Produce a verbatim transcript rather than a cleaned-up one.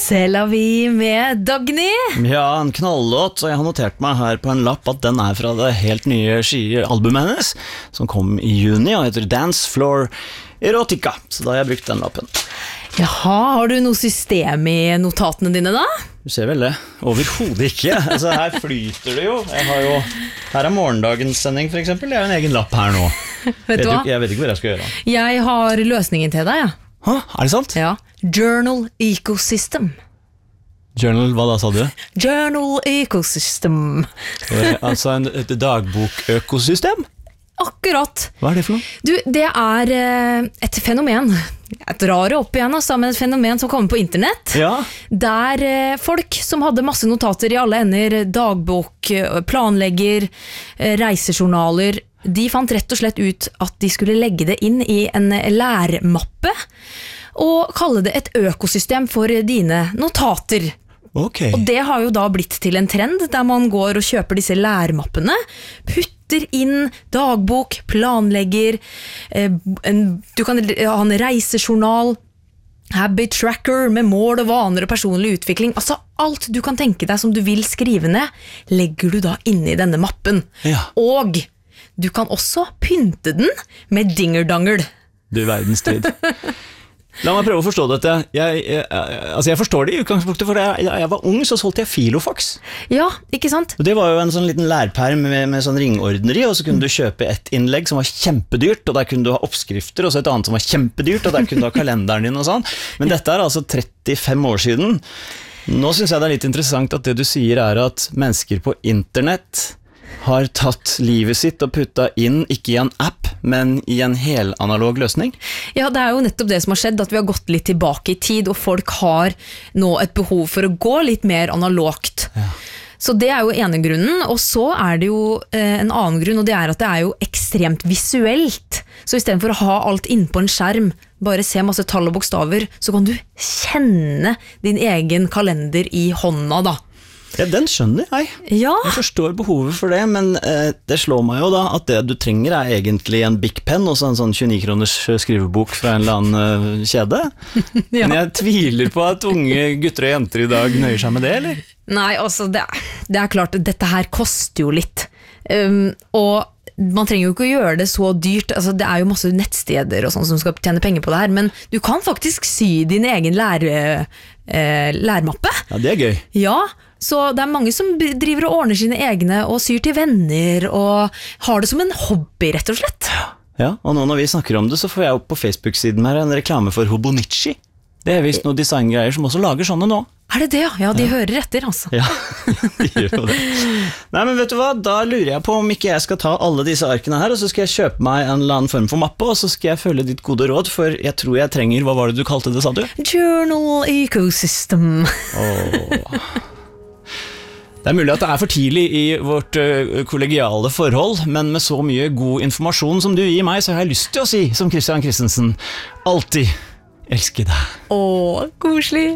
C'est la vie med Dagny. Ja, en knalllåt, og jeg har notert meg her på en lapp at den er fra det helt nye ski-albumet hennes, som kom i juni og heter Dance Floor Erotica, så da har jeg brukt den lappen. Jaha, har du noe system i notatene dine da? Du ser vel det? Overhodet ikke. Altså, her flyter det jo. Jeg har jo her er morgendagens sending for eksempel. Jeg har en egen lapp her nå. Vet du hva? Jeg vet ikke hva jeg skal gjøre. Jeg har løsningen til deg, ja. Hæ? Er det sant? Ja. Journal Ecosystem. Journal, hva da sa du? Journal Ecosystem. Altså en, et dagbok-økosystem? Akkurat. Hva er det for noe? Du, det er eh, et fenomen. Jeg drar det opp igjen, altså, men et fenomen som kommer på internett. Ja. Der eh, folk som hadde masse notater i alle ender, dagbok, planlegger, eh, reisejournaler, de fant rett og slett ut at de skulle legge det inn i en lærmappe, og kalle det et økosystem for dine notater. Okay. Og det har jo da blitt til en trend, der man går og kjøper disse lærmappene, putter inn dagbok, planlegger, eh, en, du kan ha en reisejournal, habit tracker med mål og vaner og personlig utvikling. Altså alt du kan tenke deg som du vil skrive ned, legger du da inne i denne mappen. Ja. Og du kan også pynte den med dingerdangel. Du verdens tid. La meg prøve å forstå dette. Jeg, jeg, altså jeg forstår det i utgangspunktet, for jeg, jeg var ung, så solgte jeg Filofax. Ja, ikke sant? Og det var jo en sånn liten lærperm med, med sånn ringordner i, og så kunne du kjøpe et innlegg som var kjempedyrt, og der kunne du ha oppskrifter, og så et annet som var kjempedyrt, og der kunne du ha kalenderen din og sånn. Men dette er altså trettifem år siden. Nå synes jeg det er litt interessant at det du sier er at mennesker på internett har tatt livet sitt og puttet inn, ikke i en app, men i en helanalog løsning. Ja, det er jo nettopp det som har skjedd, at vi har gått litt tilbake i tid, og folk har nå et behov for å gå litt mer analogt. Ja. Så det er jo ene grunnen, og så er det jo eh, en annen grunn, og det er at det er jo ekstremt visuelt. Så i stedet for å ha alt inn på en skjerm, bare se masse tall og bokstaver, så kan du kjenne din egen kalender i hånda da. Ja, den skjønner jeg. Ja. Jeg forstår behovet for det, men eh, det slår meg jo da at det du trenger er egentlig en Bic Pen og så en sånn tjueni kroners skrivebok fra en eller annen uh, kjede. Ja. Men jeg tviler på at unge gutter og jenter i dag nøyer seg med det, eller? Nei, altså, det er, det er klart, dette her koster jo litt. Um, og man trenger jo ikke å gjøre det så dyrt, altså, det er jo masse nettsteder og sånn som skal tjene penger på det her, men du kan faktisk sy din egen lære, eh, lærmappe. Ja, det er gøy. Ja, så det er mange som driver og ordner sine egne og syr til venner og har det som en hobby, rett og slett. Ja, og nå når vi snakker om det, så får jeg opp på Facebook-siden her en reklame for Hobonichi. Det er vist noen designgreier som også lager sånne nå. Er det det, ja? Ja, de ja. hører etter, altså. Ja, de gjør jo det. Nei, men vet du hva? Da lurer jeg på om ikke jeg skal ta alle disse arkene her, og så skal jeg kjøpe meg en eller annen form for mappe, og så skal jeg følge ditt gode råd, for jeg tror jeg trenger, hva var det du kalte det, sa du? Journal Ecosystem. Åh... Det er mulig at det er for tidlig i vårt uh, kollegiale forhold, men med så mye god informasjon som du gir meg, så har jeg lyst til å si, som Christian Christensen, alltid elske deg. Åh, koselig.